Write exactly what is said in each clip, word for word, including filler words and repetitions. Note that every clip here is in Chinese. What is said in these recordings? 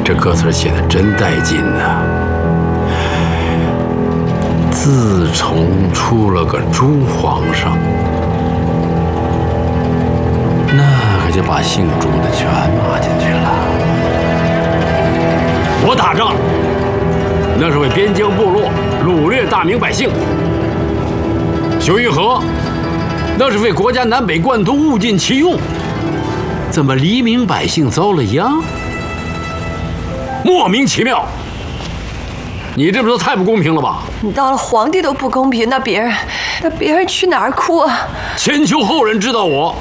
这歌词写的真带劲呐！自从出了个朱皇上，那可就把姓朱的全骂进去了。我打仗，那是为边疆部落掳掠大明百姓；修运河，那是为国家南北贯通物尽其用。怎么黎民百姓遭了殃？莫名其妙！你这不都太不公平了吧？ 你到了皇帝都不公平，那别人，那别人去哪儿哭啊？ 千秋后人知道我，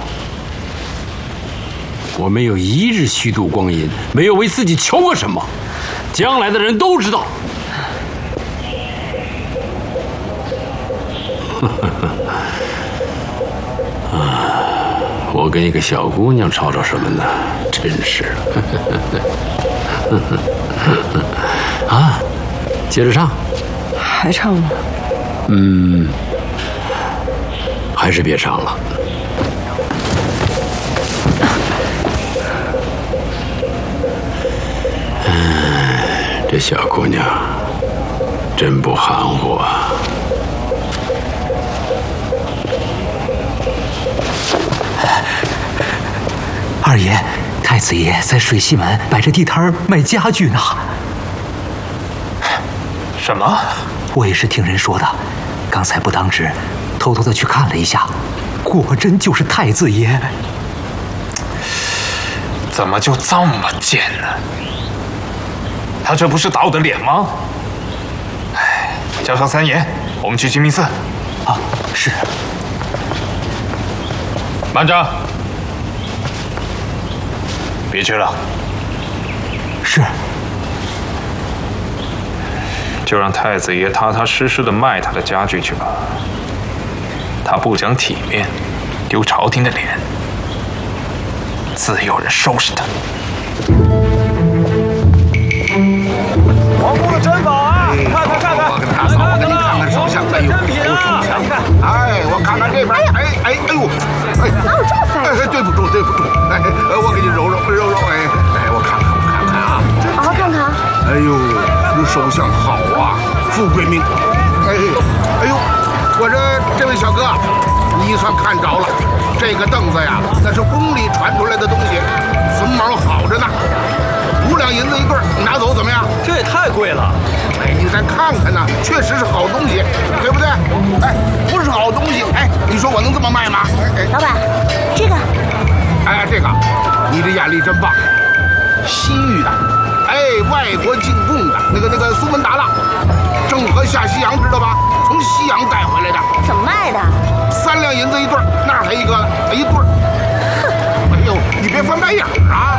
我没有一日虚度光阴，没有为自己求过什么，将来的人都知道。啊，我跟一个小姑娘吵吵什么呢？真是。啊，接着唱。 还唱吗？ 嗯，还是别唱了。哎，这小姑娘真不含糊啊。 二爷，太子爷在水西门摆着地摊卖家具呢。 什么？ 我也是听人说的，刚才不当值，偷偷的去看了一下，果真就是太子爷。 怎么就这么贱呢？他这不是打我的脸吗？哎，叫上三爷，我们去清明寺。 啊，是。 慢着，别去了。 是。 就让太子爷踏踏实实的卖他的家具去吧。他不讲体面，丢朝廷的脸，自有人收拾他。 皇宫的珍宝啊！看看看看， 我跟大嫂，我给你看看手相，哎呦， 珍品啊！ 你看，哎，我看看这边，哎哎哎呦，哎， 哪有这么烦人？ 哎，对不住对不住，哎，我给你揉揉揉揉，哎哎，我看看我看看啊， 好好看看。 哎呦，这手相好啊，富贵命，哎哎呦，我说这位小哥，你算看着了，这个凳子呀，那是宫里传出来的东西，榫卯好着呢。五两银子一对，你拿走怎么样？ 这也太贵了。 哎，你再看看呢，确实是好东西，对不对？哎，不是好东西，哎，你说我能这么卖吗？哎， 老板，这个， 哎，这个，你这眼力真棒，西域的，哎，外国进贡的，那个那个苏门答腊，郑和下西洋知道吧？从西洋带回来的。 怎么卖的？ 三两银子一对，那儿还一个一对。哎呦，你别翻白眼儿啊！